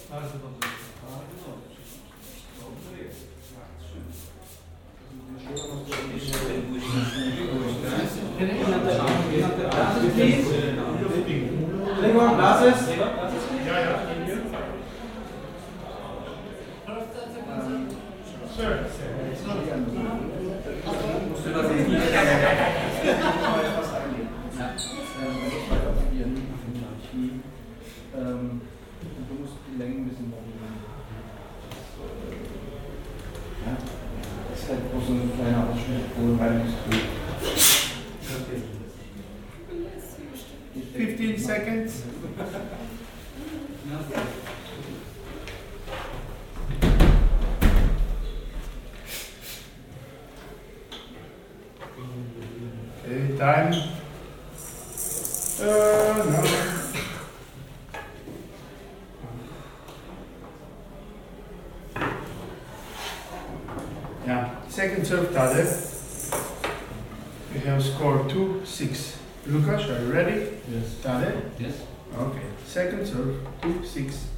Bardzo dobrze. Gregor, glasses? Ja, ja. Sure. Musst du das jetzt nicht fast eingehen. Ja. Weiter probieren. Und du musst die Länge ein bisschen variieren. Ja. Das ist halt bloß so ein kleiner Ausschnitt, wo du rein bist. 15 seconds. Okay, time. No. Yeah, second serve Tade. We have scored 2-6. Lucas, are you ready? Yes. Tade? Yes. Okay. Second serve 2-6.